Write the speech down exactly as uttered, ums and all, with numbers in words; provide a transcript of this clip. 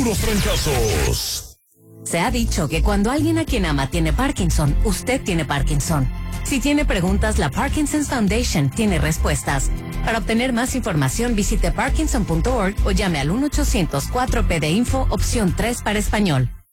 puros fracasos. Se ha dicho que cuando alguien a quien ama tiene Parkinson, usted tiene Parkinson. Si tiene preguntas, la Parkinson's Foundation tiene respuestas. Para obtener más información, visite parkinson punto org o llame al uno ochocientos cuatro P de Info, opción tres para español.